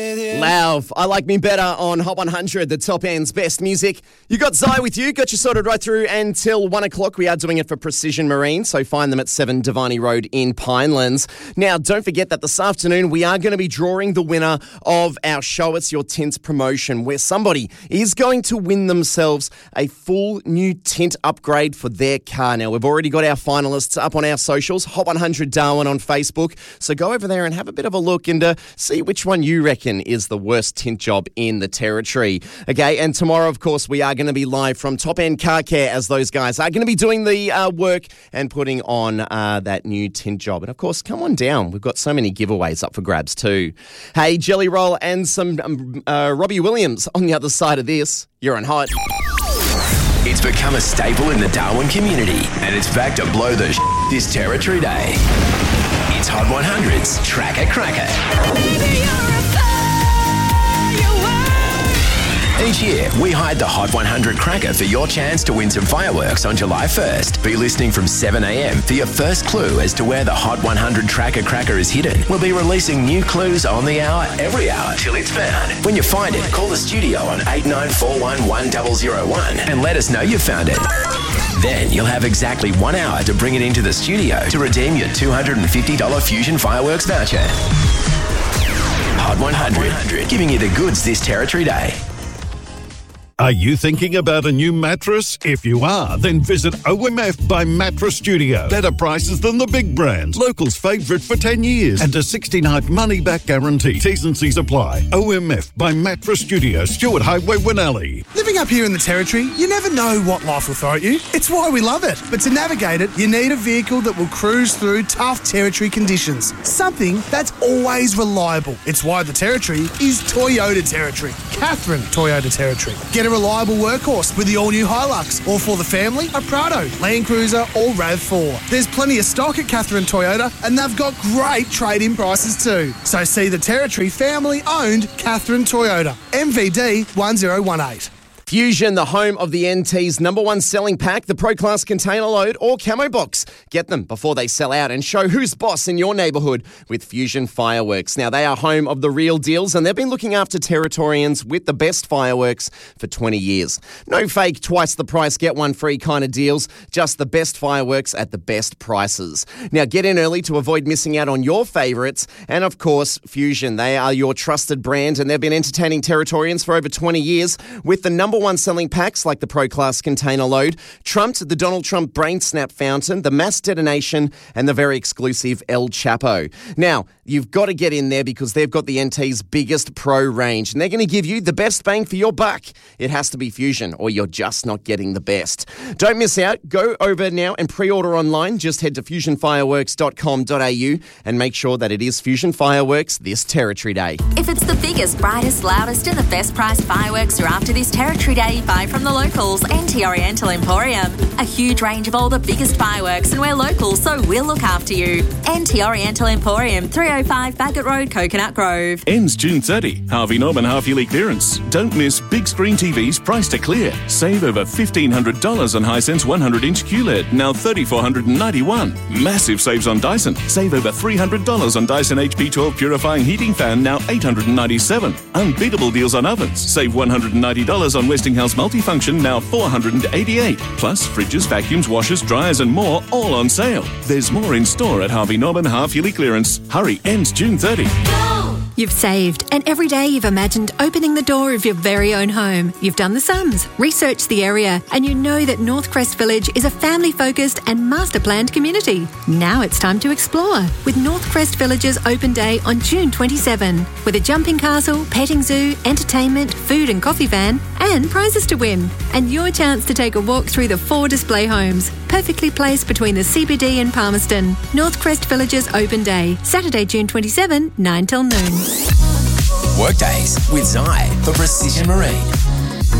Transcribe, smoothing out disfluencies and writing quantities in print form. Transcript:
Lauv, I Like Me Better on Hot 100, the top end's best music. You got Zai with you, got you sorted right through until 1 o'clock. We are doing it for Precision Marine, so find them at 7 Devani Road in Pinelands. Now, don't forget that this afternoon we are going to be drawing the winner of our Show Us Your Tints promotion, where somebody is going to win themselves a full new tint upgrade for their car. Now, we've already got our finalists up on our socials, Hot 100 Darwin on Facebook, so go over there and have a bit of a look and see which one you reckon is the worst tint job in the territory. Okay, and tomorrow, of course, we are going to be live from Top End Car Care, as those guys are going to be doing the work and putting on that new tint job. And, of course, come on down. We've got so many giveaways up for grabs too. Hey, Jelly Roll and some Robbie Williams on the other side of this. You're on Hot. It's become a staple in the Darwin community, and it's back to blow the this Territory Day. It's Hot 100's Tracker Cracker. Each year, we hide the Hot 100 Cracker for your chance to win some fireworks on July 1st. Be listening from 7 a.m. for your first clue as to where the Hot 100 Tracker Cracker is hidden. We'll be releasing new clues on the hour, every hour, till it's found. When you find it, call the studio on 8941 1001 and let us know you found it. Then you'll have exactly 1 hour to bring it into the studio to redeem your $250 Fusion Fireworks voucher. Hot 100, giving you the goods this Territory Day. Are you thinking about a new mattress? If you are, then visit OMF by Mattress Studio. Better prices than the big brands. Locals' favourite for 10 years. And a 60-night money-back guarantee. T's and C's apply. OMF by Mattress Studio, Stewart Highway, Winnelly. Living up here in the Territory, you never know what life will throw at you. It's why we love it. But to navigate it, you need a vehicle that will cruise through tough Territory conditions. Something that's always reliable. It's why the Territory is Toyota Territory. Catherine Toyota Territory. Get a reliable workhorse with the all-new Hilux, or for the family, a Prado, Land Cruiser or RAV4. There's plenty of stock at Catherine Toyota, and they've got great trade-in prices too. So see the Territory family-owned Catherine Toyota. MVD 1018. Fusion, the home of the NT's number one selling pack, the Pro Class Container Load or Camo Box. Get them before they sell out and show who's boss in your neighbourhood with Fusion Fireworks. Now, they are home of the real deals, and they've been looking after Territorians with the best fireworks for 20 years. No fake twice the price, get one free kind of deals, just the best fireworks at the best prices. Now, get in early to avoid missing out on your favourites. And, of course, Fusion, they are your trusted brand, and they've been entertaining Territorians for over 20 years with the number one selling packs like the Pro Class Container Load, trumped the Donald Trump Brain Snap Fountain, the Mass Detonation, and the very exclusive El Chapo. Now, you've got to get in there because they've got the NT's biggest pro range, and they're going to give you the best bang for your buck. It has to be Fusion, or you're just not getting the best. Don't miss out. Go over now and pre-order online. Just head to fusionfireworks.com.au and make sure that it is Fusion Fireworks this Territory Day. If it's the biggest, brightest, loudest and the best priced fireworks you're after this Territory Day, buy from the locals, NT Oriental Emporium. A huge range of all the biggest fireworks, and we're local, so we'll look after you. NT Oriental Emporium, 305 Bagot Road, Coconut Grove. Ends June 30. Harvey Norman half-yearly clearance. Don't miss big screen TVs priced to clear. Save over $1,500 on Hisense 100-inch QLED, now $3,491. Massive saves on Dyson. Save over $300 on Dyson HP 12 purifying heating fan, now $897. Unbeatable deals on ovens. Save $190 on Westinghouse multifunction, now $488. Plus, fridges, vacuums, washers, dryers and more, all on sale. There's more in store at Harvey Norman half-yearly clearance. Hurry, ends June 30. You've saved, and every day you've imagined opening the door of your very own home. You've done the sums, researched the area, and you know that Northcrest Village is a family-focused and master-planned community. Now it's time to explore with Northcrest Village's open day on June 27, with a jumping castle, petting zoo, entertainment, food and coffee van, and prizes to win. And your chance to take a walk through the 4 display homes, perfectly placed between the CBD and Palmerston. Northcrest Village's open day, Saturday, June 27, 9 till noon. Workdays with Zai for Precision Marine.